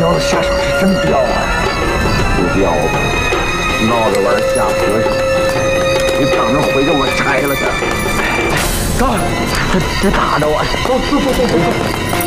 小子下手是真刁啊！不刁，闹着玩吓和尚，你等着回去我拆了他！走，这打着我，走走走走走。